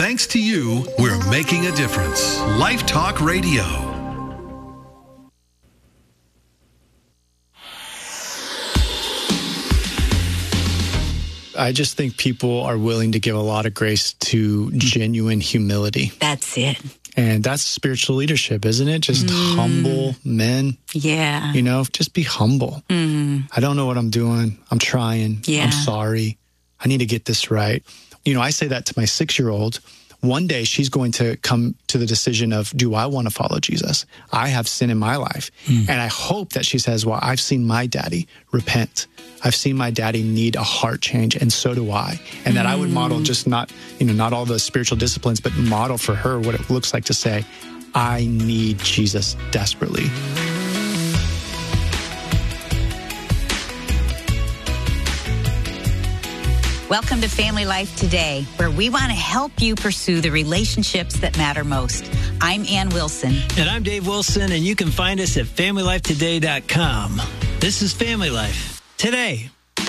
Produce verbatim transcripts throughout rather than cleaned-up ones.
thanks to you, we're making a difference. Life Talk Radio. I just think people are willing to give a lot of grace to genuine humility. That's it. And that's spiritual leadership, isn't it? Just mm. humble men. Yeah. You know, just be humble. Mm. I don't know what I'm doing. I'm trying. Yeah. I'm sorry. I need to get this right. You know, I say that to my six-year-old. One day she's going to come to the decision of, do I want to follow Jesus? I have sin in my life. Mm. And I hope that she says, well, I've seen my daddy repent. I've seen my daddy need a heart change, and so do I. And that mm. I would model just not, you know, not all the spiritual disciplines, but model for her what it looks like to say, I need Jesus desperately. Welcome to Family Life Today, where we want to help you pursue the relationships that matter most. I'm Ann Wilson. And I'm Dave Wilson, and you can find us at family life today dot com. This is Family Life Today.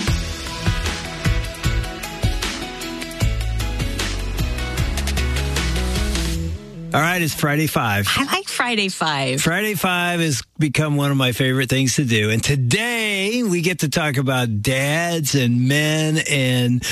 All right, it's Friday Five. I like Friday Five. Friday Five has become one of my favorite things to do. And today we get to talk about dads and men and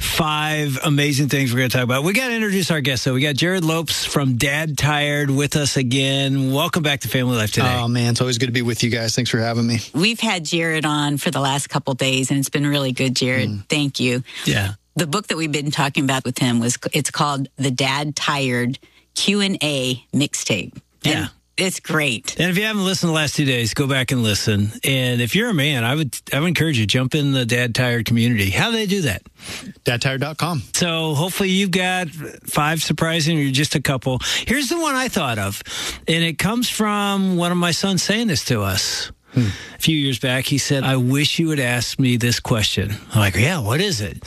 five amazing things we're going to talk about. We got to introduce our guests. So we got Jared Lopes from Dad Tired with us again. Welcome back to Family Life Today. Oh, man, it's always good to be with you guys. Thanks for having me. We've had Jared on for the last couple days, and it's been really good, Jared. Mm. Thank you. Yeah. The book that we've been talking about with him was, it's called The Dad Tired Q and A Mixtape. Yeah. And it's great. And if you haven't listened the last two days, go back and listen. And if you're a man, I would I would encourage you, jump in the Dad Tired community. How do they do that? dad tired dot com. So hopefully you've got five surprising, or you're just a couple. Here's the one I thought of. And it comes from one of my sons saying this to us. Hmm. A few years back, he said, I wish you would ask me this question. I'm like, yeah, what is it?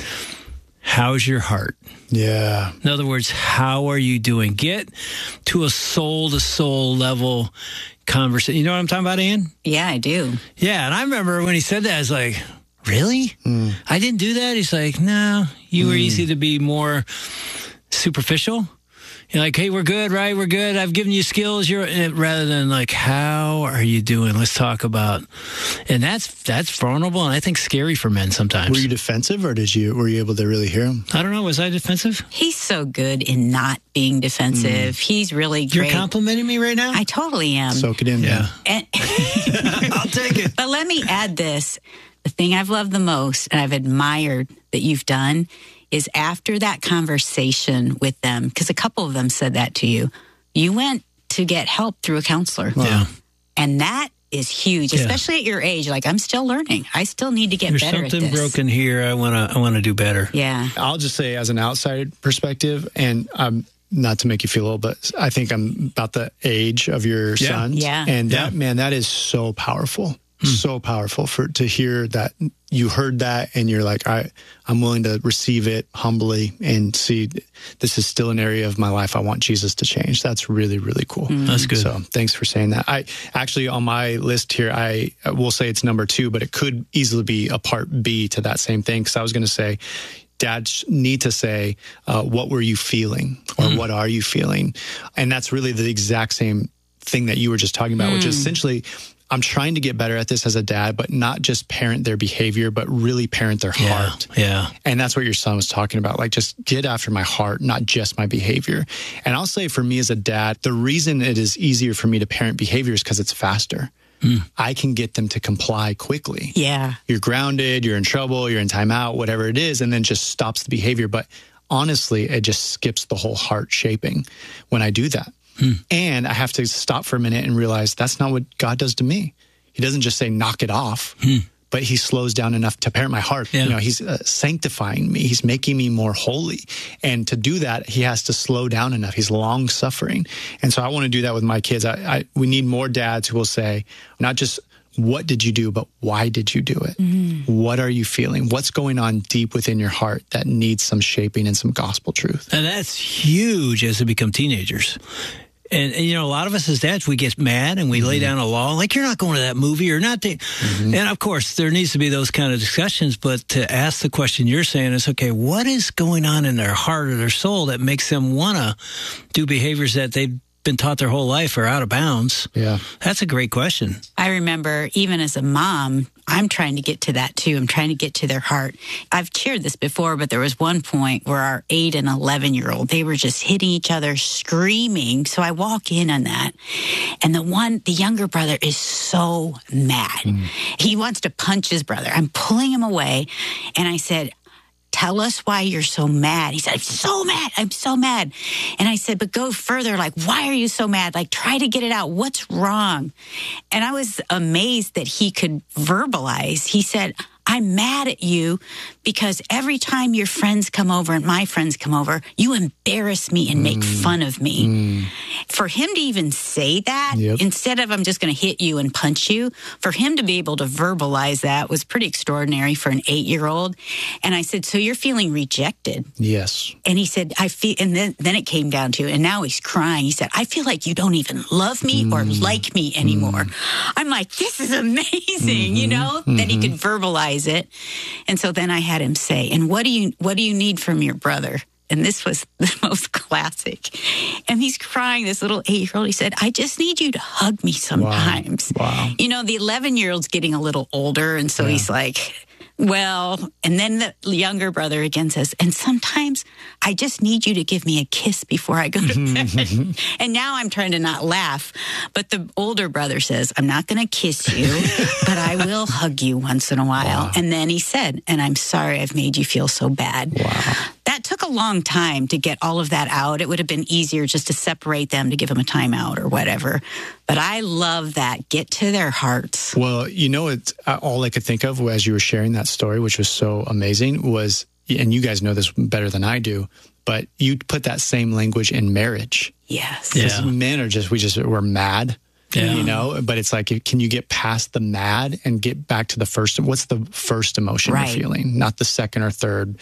How's your heart? Yeah. In other words, how are you doing? Get to a soul-to-soul level conversation. You know what I'm talking about, Ann? Yeah, I do. Yeah, and I remember when he said that, I was like, really? Mm. I didn't do that? He's like, no, you mm. were easy to be more superficial. You're like, hey, we're good, right? We're good. I've given you skills. You're rather than like, how are you doing? Let's talk about. And that's that's vulnerable and I think scary for men sometimes. Were you defensive, or did you were you able to really hear him? I don't know. Was I defensive? He's so good in not being defensive. Mm. He's really great. You're complimenting me right now? I totally am. Soak it in. Yeah. And I'll take it. But let me add this. The thing I've loved the most and I've admired that you've done is after that conversation with them, because a couple of them said that to you, you went to get help through a counselor. Wow. Yeah. And that is huge, yeah. especially at your age. Like, I'm still learning. I still need to get There's better at this. There's something broken here. I want to I want to do better. Yeah. I'll just say, as an outside perspective, and I'm not to make you feel old, but I think I'm about the age of your yeah. sons. Yeah. And that, yeah. man, that is so powerful. Hmm. So powerful for to hear that you heard that and you're like, I, I'm willing to receive it humbly and see this is still an area of my life I want Jesus to change. That's really, really cool. Mm. That's good. So thanks for saying that. I actually, on my list here, I will say it's number two, but it could easily be a part B to that same thing. Because I was going to say, dads need to say, uh, what were you feeling? Or mm. what are you feeling? And that's really the exact same thing that you were just talking about, mm. which is essentially, I'm trying to get better at this as a dad, but not just parent their behavior, but really parent their yeah, heart. Yeah. And that's what your son was talking about. Like, just get after my heart, not just my behavior. And I'll say for me as a dad, the reason it is easier for me to parent behavior is because it's faster. Mm. I can get them to comply quickly. Yeah. You're grounded, you're in trouble, you're in timeout, whatever it is, and then just stops the behavior. But honestly, it just skips the whole heart shaping when I do that. Hmm. And I have to stop for a minute and realize that's not what God does to me. He doesn't just say, knock it off, hmm. but he slows down enough to parent my heart. Yeah. You know, he's uh, sanctifying me. He's making me more holy. And to do that, he has to slow down enough. He's long suffering. And so I want to do that with my kids. I, I, we need more dads who will say, not just, what did you do, but why did you do it? Mm-hmm. What are you feeling? What's going on deep within your heart that needs some shaping and some gospel truth? And that's huge as they become teenagers. And, and, you know, a lot of us as dads, we get mad and we mm-hmm. lay down a law, like, you're not going to that movie or not. The, mm-hmm. And, of course, there needs to be those kind of discussions. But to ask the question you're saying is, okay, what is going on in their heart or their soul that makes them want to do behaviors that they've been taught their whole life are out of bounds? Yeah. That's a great question. I remember even as a mom, I'm trying to get to that too. I'm trying to get to their heart. I've shared this before, but there was one point where our eight and eleven year old, they were just hitting each other, screaming. So I walk in on that. And the one, the younger brother is so mad. Mm. He wants to punch his brother. I'm pulling him away. And I said, tell us why you're so mad. He said, I'm so mad. I'm so mad. And I said, but go further. Like, why are you so mad? Like, try to get it out. What's wrong? And I was amazed that he could verbalize. He said, I'm mad at you because every time your friends come over and my friends come over, you embarrass me and make mm. fun of me. Mm. For him to even say that, yep. instead of I'm just going to hit you and punch you, for him to be able to verbalize that was pretty extraordinary for an eight-year-old. And I said, so you're feeling rejected? Yes. And he said, I feel, and then, then it came down to, and now he's crying. He said, I feel like you don't even love me mm. or like me anymore. Mm. I'm like, this is amazing, mm-hmm. you know, mm-hmm. that he could verbalize it. And so then I had him say, and what do you what do you need from your brother? And this was the most classic. And he's crying, this little eight-year-old. He said, I just need you to hug me sometimes. Wow. Wow. You know, the eleven-year-old's getting a little older, and so yeah. he's like, well, and then the younger brother again says, and sometimes I just need you to give me a kiss before I go to bed. And now I'm trying to not laugh. But the older brother says, I'm not going to kiss you, but I will hug you once in a while. Wow. And then he said, and I'm sorry I've made you feel so bad. Wow. That took a long time to get all of that out. It would have been easier just to separate them, to give them a timeout or whatever. But I love that. Get to their hearts. Well, you know, it's all I could think of as you were sharing that story, which was so amazing, was, and you guys know this better than I do, but you put that same language in marriage. Yes. Because yeah. men are just, we just, we're mad. Yeah. You know, but it's like, can you get past the mad and get back to the first? What's the first emotion right. you're feeling, not the second or third?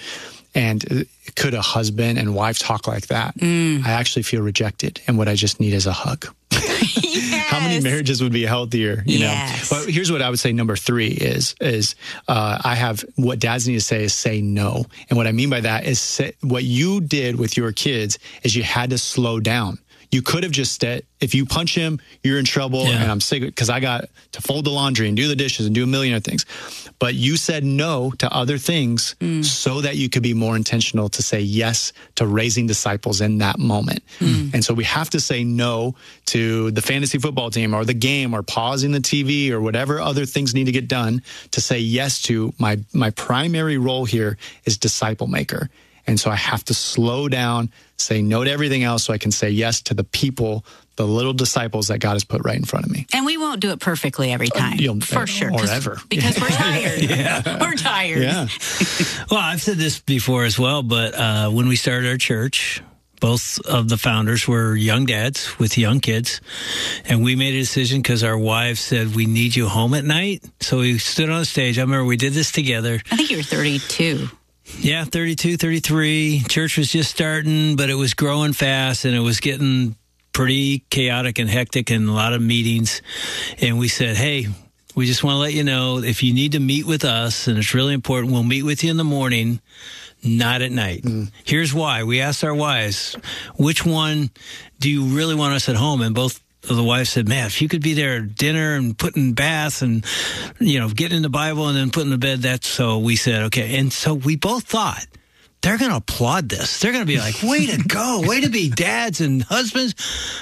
And could a husband and wife talk like that? Mm. I actually feel rejected, and what I just need is a hug. Yes. How many marriages would be healthier? You yes. know. But here's what I would say. Number three is is uh, I have what dads need to say is say no, and what I mean by that is say, what you did with your kids is you had to slow down. You could have just said, if you punch him, you're in trouble, yeah. and I'm sick because I got to fold the laundry and do the dishes and do a million other things. But you said no to other things mm. so that you could be more intentional to say yes to raising disciples in that moment. Mm. And so we have to say no to the fantasy football team or the game or pausing the T V or whatever other things need to get done to say yes to my, my primary role here is disciple maker. And so I have to slow down, say no to everything else so I can say yes to the people, the little disciples that God has put right in front of me. And we won't do it perfectly every time, uh, for sure. Or ever. Because we're tired. yeah. We're tired. Yeah. Well, I've said this before as well, but uh, when we started our church, both of the founders were young dads with young kids, and we made a decision because our wives said, we need you home at night. So we stood on the stage. I remember we did this together. I think you were thirty-two. Yeah, thirty-two, thirty-three. Church was just starting, but it was growing fast, and it was getting pretty chaotic and hectic and a lot of meetings. And we said, hey, we just want to let you know, if you need to meet with us, and it's really important, we'll meet with you in the morning, not at night. Mm. Here's why. We asked our wives, which one do you really want us at home? And both the wife said, man, if you could be there at dinner and putting baths and, you know, getting in the Bible and then putting to bed, that's so we said, okay. And so we both thought, they're going to applaud this. They're going to be like, way to go, way to be dads and husbands.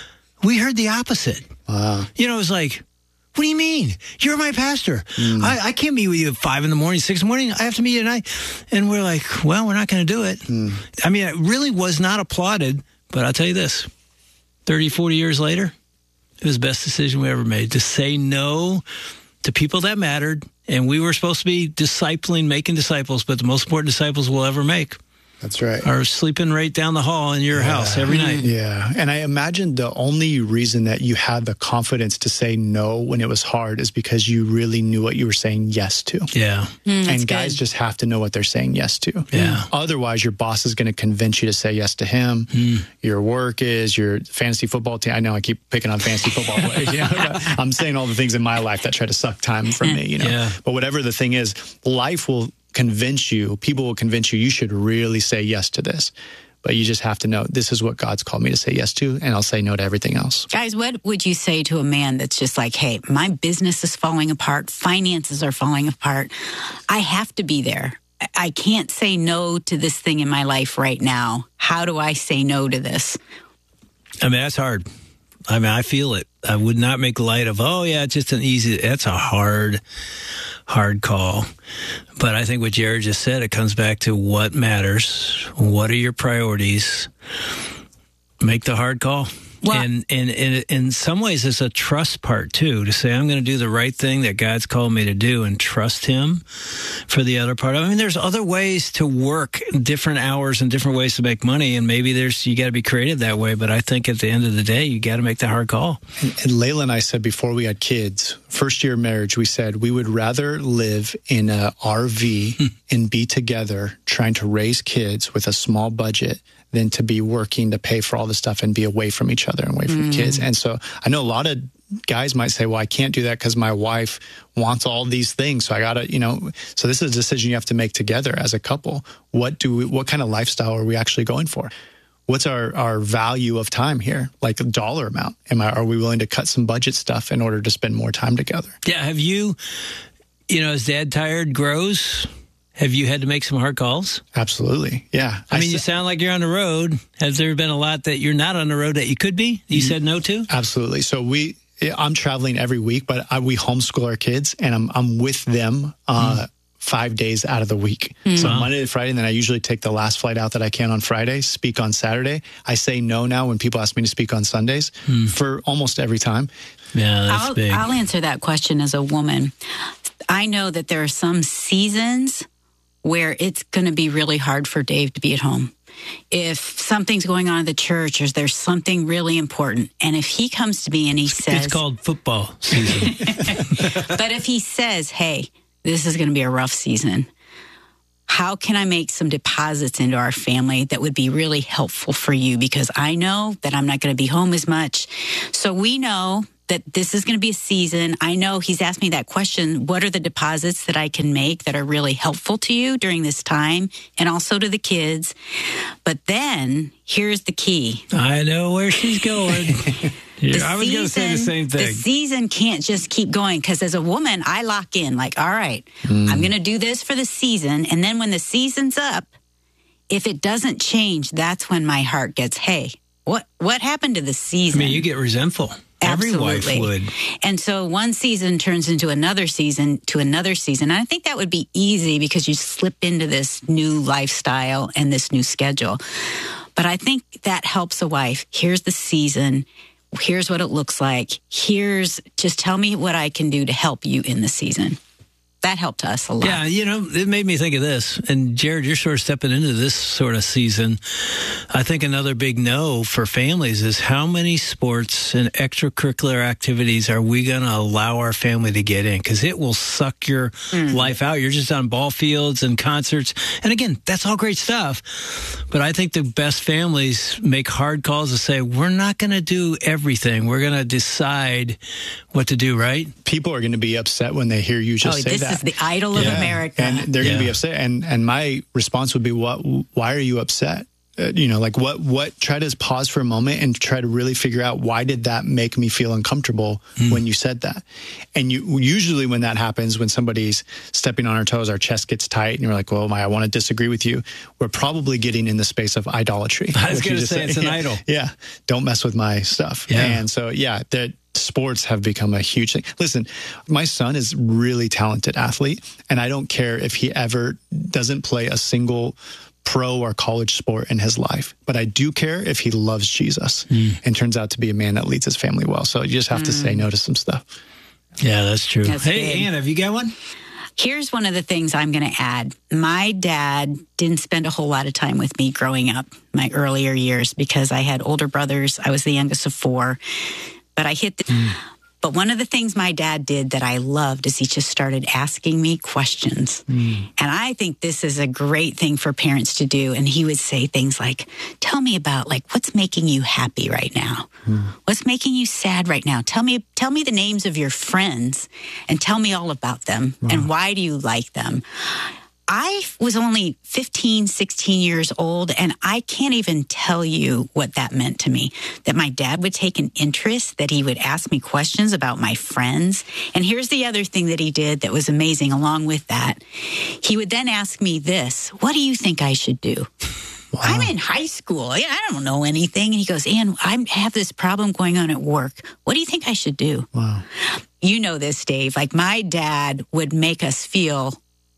We heard the opposite. Wow. You know, it was like, what do you mean? You're my pastor. Mm. I, I can't meet with you at five in the morning, six in the morning. I have to meet you at night. And we're like, well, we're not going to do it. Mm. I mean, it really was not applauded, but I'll tell you this, thirty, forty years later, it was the best decision we ever made, to say no to people that mattered. And we were supposed to be discipling, making disciples, but the most important disciples we'll ever make That's right. are sleeping right down the hall in your Yeah. house every night. Yeah. And I imagine the only reason that you had the confidence to say no when it was hard is because you really knew what you were saying yes to. Yeah. Mm, and guys good. just have to know what they're saying yes to. Yeah. Otherwise, your boss is going to convince you to say yes to him. Mm. Your work is your fantasy football team. I know I keep picking on fantasy football players. You know, I'm saying all the things in my life that try to suck time from me. You know, Yeah. but whatever the thing is, life will convince you. People will convince you. You should really say yes to this. But you just have to know this is what God's called me to say yes to, and I'll say no to everything else. Guys, what would you say to a man that's just like, hey, my business is falling apart, finances are falling apart. I have to be there. I can't say no to this thing in my life right now. How do I say no to this? I mean, that's hard. I mean, I feel it. I would not make light of, oh, yeah, it's just an easy, that's a hard, hard call. But I think what Jared just said, it comes back to what matters. What are your priorities? Make the hard call. Well, and, and, and in some ways, it's a trust part, too, to say, I'm going to do the right thing that God's called me to do and trust Him for the other part. I mean, there's other ways to work, different hours and different ways to make money. And maybe there's, you got to be creative that way. But I think at the end of the day, you got to make the hard call. And, and Layla and I said before we had kids, first year of marriage, we said we would rather live in a R V and be together trying to raise kids with a small budget than to be working to pay for all this stuff and be away from each other and away from Mm. kids. And so I know a lot of guys might say, well, I can't do that because my wife wants all these things. So I got to, you know, so this is a decision you have to make together as a couple. What do we, what kind of lifestyle are we actually going for? What's our, our value of time here? Like a dollar amount. Am I, are we willing to cut some budget stuff in order to spend more time together? Yeah. Have you, you know, as Dad Tired grows, have you had to make some hard calls? Absolutely. Yeah. I mean, I you sa- sound like you're on the road. Has there been a lot that you're not on the road that you could be? You said no to? Absolutely. So we, I'm traveling every week, but I, we homeschool our kids, and I'm I'm with them uh, mm. five days out of the week. Mm. So Monday to Friday, and then I usually take the last flight out that I can on Friday, speak on Saturday. I say no now when people ask me to speak on Sundays mm. for almost every time. Yeah, that's I'll, big. I'll answer that question as a woman. I know that there are some seasons where it's going to be really hard for Dave to be at home. If something's going on at the church or there's something really important, and if he comes to me and he says... It's called football season. But if he says, hey, this is going to be a rough season, how can I make some deposits into our family that would be really helpful for you? Because I know that I'm not going to be home as much. So we know that this is going to be a season. I know he's asked me that question. What are the deposits that I can make that are really helpful to you during this time and also to the kids? But then here's the key. I know where she's going. Yeah, I was going to say the same thing. The season can't just keep going, because as a woman, I lock in like, all right, mm. I'm going to do this for the season. And then when the season's up, if it doesn't change, that's when my heart gets, hey, what, what happened to the season? I mean, you get resentful. Absolutely. Every wife would. And so one season turns into another season to another season. And I think that would be easy because you slip into this new lifestyle and this new schedule. But I think that helps a wife. Here's the season. Here's what it looks like. Here's, just tell me what I can do to help you in the season. That helped us a lot. Yeah, you know, it made me think of this. And Jared, you're sort of stepping into this sort of season. I think another big no for families is how many sports and extracurricular activities are we going to allow our family to get in? Because it will suck your mm. life out. You're just on ball fields and concerts. And again, that's all great stuff. But I think the best families make hard calls to say, we're not going to do everything. We're going to decide what to do, right? People are going to be upset when they hear you just oh, say this that. This is the idol of yeah. America. And they're going to yeah. be upset. And and my response would be, what? Why are you upset? Uh, you know, like what, what, try to pause for a moment and try to really figure out, why did that make me feel uncomfortable mm. when you said that? And you usually when that happens, when somebody's stepping on our toes, our chest gets tight and you're like, well, my, I want to disagree with you. We're probably getting in the space of idolatry. I was going to say said. It's an yeah. idol. Yeah. Don't mess with my stuff. Yeah. And so, yeah, that sports have become a huge thing. Listen, my son is really talented athlete, and I don't care if he ever doesn't play a single pro or college sport in his life. But I do care if he loves Jesus mm. and turns out to be a man that leads his family well. So you just have mm. to say no to some stuff. Yeah, that's true. That's hey, good. Ann, have you got one? Here's one of the things I'm going to add. My dad didn't spend a whole lot of time with me growing up, my earlier years, because I had older brothers. I was the youngest of four. But I hit the... Mm. But one of the things my dad did that I loved is he just started asking me questions. Mm. And I think this is a great thing for parents to do. And he would say things like, tell me about, like, what's making you happy right now? Mm. What's making you sad right now? Tell me, tell me the names of your friends and tell me all about them. Wow. And why do you like them? I was only fifteen, sixteen years old, and I can't even tell you what that meant to me, that my dad would take an interest, that he would ask me questions about my friends. And here's the other thing that he did that was amazing along with that. He would then ask me this, what do you think I should do? Wow. I'm in high school. I don't know anything. And he goes, Ann, I have this problem going on at work. What do you think I should do? Wow. You know this, Dave. Like, my dad would make us feel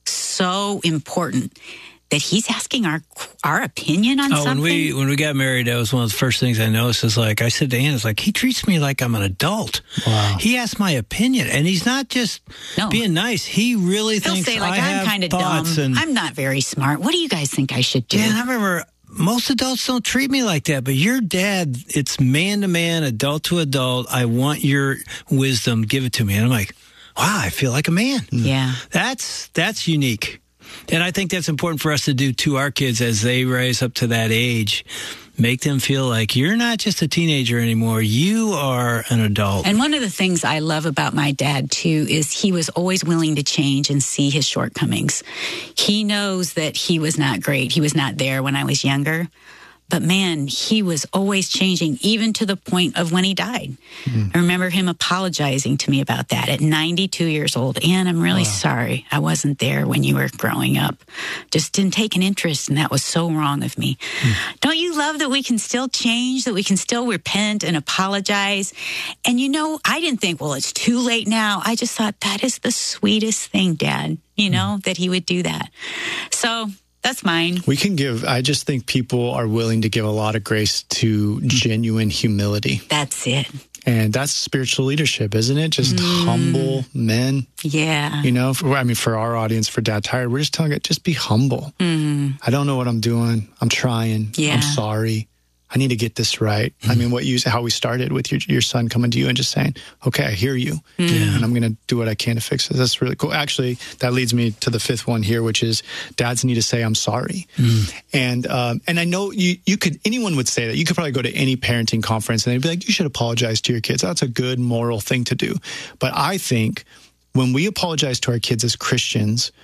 so important that he's asking our our opinion on oh, something. When we when we got married, that was one of the first things I noticed. Is like I said to Ann, it's like he treats me like I'm an adult. Wow. He asks my opinion, and he's not just no. being nice. He really He'll thinks say, like, I I'm kind of dumb. And, I'm not very smart. What do you guys think I should do? Yeah, and I remember most adults don't treat me like that, but your dad, it's man to man, adult to adult. I want your wisdom. Give it to me, and I'm like, wow, I feel like a man. Yeah. That's that's unique. And I think that's important for us to do to our kids as they rise up to that age. Make them feel like you're not just a teenager anymore. You are an adult. And one of the things I love about my dad, too, is he was always willing to change and see his shortcomings. He knows that he was not great. He was not there when I was younger. But man, he was always changing, even to the point of when he died. Mm. I remember him apologizing to me about that at ninety-two years old. Ann, I'm really wow. sorry. I wasn't there when you were growing up. Just didn't take an interest, and that was so wrong of me. Mm. Don't you love that we can still change, that we can still repent and apologize? And you know, I didn't think, well, it's too late now. I just thought that is the sweetest thing, Dad, you know, mm. that he would do that. So that's mine. We can give, I just think people are willing to give a lot of grace to genuine humility. That's it. And that's spiritual leadership, isn't it? Just mm. humble men. Yeah. You know, for, I mean, for our audience, for Dad Tired, we're just telling it, just be humble. Mm. I don't know what I'm doing. I'm trying. Yeah. I'm sorry. I need to get this right. Mm-hmm. I mean, what you how we started with your your son coming to you and just saying, okay, I hear you. Mm-hmm. And I'm going to do what I can to fix it. That's really cool. Actually, that leads me to the fifth one here, which is dads need to say, I'm sorry. Mm-hmm. And um, and I know you, you could, anyone would say that. You could probably go to any parenting conference and they'd be like, you should apologize to your kids. That's a good moral thing to do. But I think when we apologize to our kids as Christians,